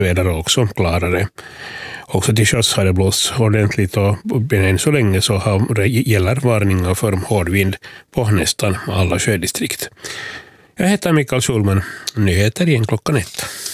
väder också klarare. Också till sjöss har det blåst ordentligt och än så länge så gäller varningar för hård vind på nästan alla sjödistrikt. Jag heter Mikael Schulman. Nyheter igen 1:00.